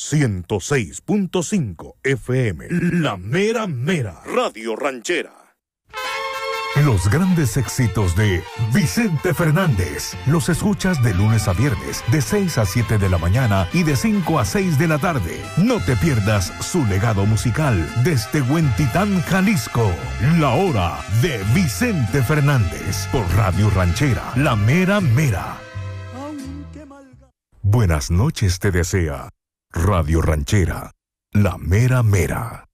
106.5 FM. La mera mera. Radio Ranchera. Los grandes éxitos de Vicente Fernández los escuchas de lunes a viernes de 6 a 7 de la mañana y de 5 a 6 de la tarde. No te pierdas su legado musical desde Huentitán, Jalisco. La hora de Vicente Fernández por Radio Ranchera, La Mera Mera. Buenas noches te desea Radio Ranchera, La Mera Mera.